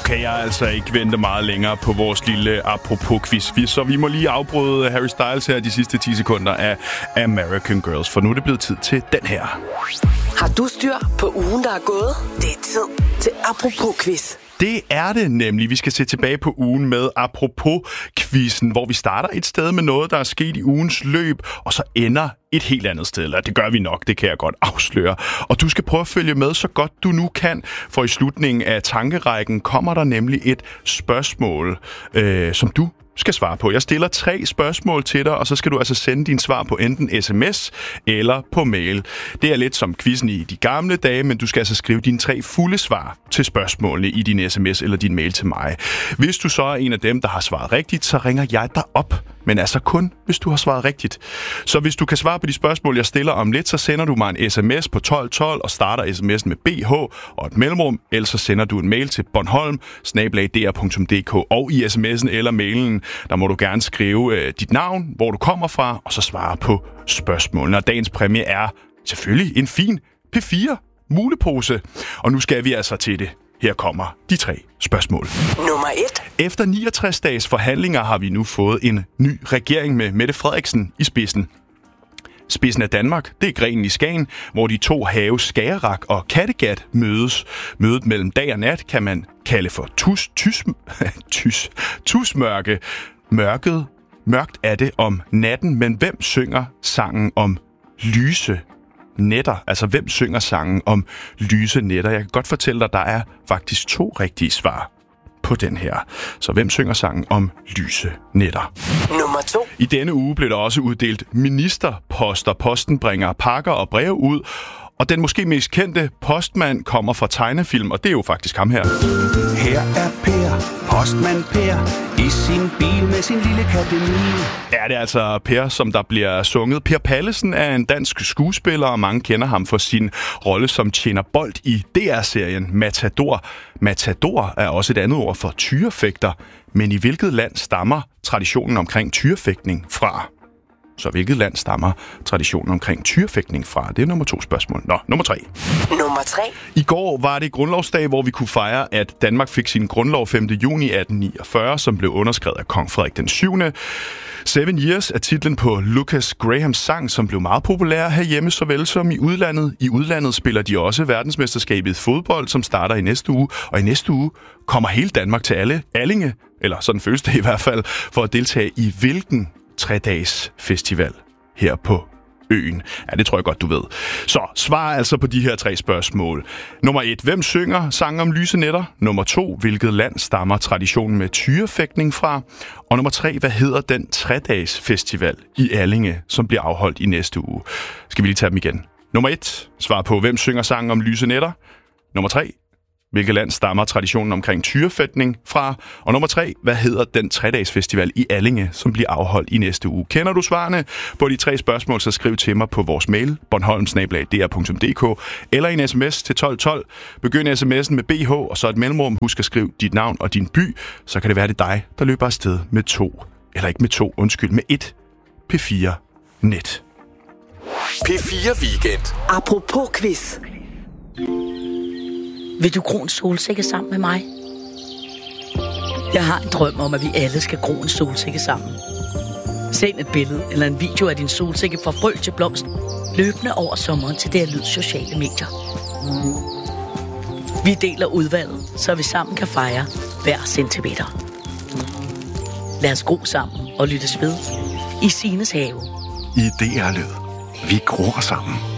kan jeg altså ikke vente meget længere på vores lille apropos-quiz, så vi må lige afbryde Harry Styles her de sidste 10 sekunder af American Girls, for nu er det blevet tid til den her. Har du styr på ugen, der er gået? Det er tid til apropos-quiz. Det er det nemlig. Vi skal se tilbage på ugen med apropos-quizzen, hvor vi starter et sted med noget, der er sket i ugens løb, og så ender et helt andet sted. Eller det gør vi nok, det kan jeg godt afsløre. Og du skal prøve at følge med så godt du nu kan, for i slutningen af tankerækken kommer der nemlig et spørgsmål, som du skal svare på. Jeg stiller 3 spørgsmål til dig, og så skal du altså sende din svar på enten sms eller på mail. Det er lidt som quizzen i de gamle dage, men du skal altså skrive dine 3 fulde svar til spørgsmålene i din sms eller din mail til mig. Hvis du så er en af dem, der har svaret rigtigt, så ringer jeg dig op. Men altså kun, hvis du har svaret rigtigt. Så hvis du kan svare på de spørgsmål, jeg stiller om lidt, så sender du mig en sms på 1212 og starter sms'en med BH og et mellemrum. Ellers så sender du en mail til bornholm@dr.dk, og i sms'en eller mailen, der må du gerne skrive dit navn, hvor du kommer fra, og så svare på spørgsmålene. Og dagens præmie er selvfølgelig en fin P4 mulepose. Og nu skal vi altså til det. Her kommer de 3 spørgsmål. Nummer 1. Efter 69 dages forhandlinger har vi nu fået en ny regering med Mette Frederiksen i spidsen. Spidsen af Danmark, det er grenen i Skagen, hvor de 2 have, Skagerrak og Kattegat, mødes. Mødet mellem dag og nat kan man kalde for tusmørke. Mørkt er det om natten, men hvem synger sangen om lyse nætter? Altså, hvem synger sangen om lyse nætter? Jeg kan godt fortælle dig, der er faktisk 2 rigtige svar på den her. Så hvem synger sangen om lyse nætter? Nummer 2. I denne uge blev der også uddelt ministerposter. Posten bringer pakker og breve ud. Og den måske mest kendte postmand kommer fra tegnefilm, og det er jo faktisk ham her. Her er Per, postmand Per, i sin bil med sin lille Katte Mille. Ja, det er altså Per, som der bliver sunget. Per Pallesen er en dansk skuespiller, og mange kender ham for sin rolle som tjener bold i DR-serien Matador. Matador er også et andet ord for tyrefægter, men i hvilket land stammer traditionen omkring tyrefægtning fra? Så hvilket land stammer traditionen omkring tyrefægtning fra? Det er nummer 2 spørgsmål. Nummer 3. Nummer 3. I går var det grundlovsdag, hvor vi kunne fejre, at Danmark fik sin grundlov 5. juni 1849, som blev underskrevet af kong Frederik den 7. 7 Years er titlen på Lucas Grahams sang, som blev meget populær herhjemme såvel som i udlandet. I udlandet spiller de også verdensmesterskabet i fodbold, som starter i næste uge. Og i næste uge kommer hele Danmark til Allinge, eller sådan føles det i hvert fald, for at deltage i hvilken 3-dages festival her på øen. Ja, det tror jeg godt, du ved. Så svar altså på de her 3 spørgsmål. Nummer 1. Hvem synger sangen om lyse nætter? Nummer 2. Hvilket land stammer traditionen med tyrefægtning fra? Og nummer 3. Hvad hedder den 3-dages festival i Allinge, som bliver afholdt i næste uge? Skal vi lige tage dem igen. Nummer 1. Svar på, hvem synger sangen om lyse nætter? Nummer 3. Hvilket land stammer traditionen omkring tyrefægtning fra? Og nummer 3, hvad hedder den 3-dages festival i Allinge, som bliver afholdt i næste uge? Kender du svarene på de 3 spørgsmål, så skriv til mig på vores mail, bornholm@dr.dk, eller en sms til 1212. Begynd sms'en med BH, og så et mellemrum. Husk at skrive dit navn og din by, så kan det være, det er dig, der løber afsted med 1 P4 net. P4 Weekend. Apropos quiz. Vil du gro en solsikke sammen med mig? Jeg har en drøm om, at vi alle skal gro en solsikke sammen. Send et billede eller en video af din solsikke fra frø til blomst, løbende over sommeren til DR Lyd sociale medier. Vi deler udvalget, så vi sammen kan fejre hver centimeter. Lad os gro sammen og lyttes ved i Sines have. I DR Lyd. Vi gror sammen.